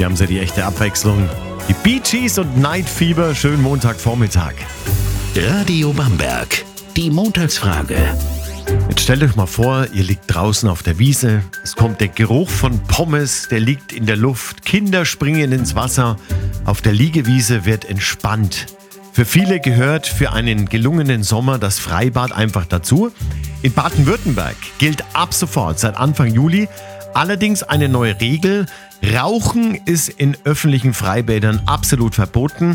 Hier haben sie die echte Abwechslung. Die Bee Gees und Night Fever, schönen Montagvormittag. Radio Bamberg, die Montagsfrage. Jetzt stellt euch mal vor, ihr liegt draußen auf der Wiese. Es kommt der Geruch von Pommes, der liegt in der Luft. Kinder springen ins Wasser. Auf der Liegewiese wird entspannt. Für viele gehört für einen gelungenen Sommer das Freibad einfach dazu. In Baden-Württemberg gilt ab sofort, seit Anfang Juli, allerdings eine neue Regel. Rauchen ist in öffentlichen Freibädern absolut verboten.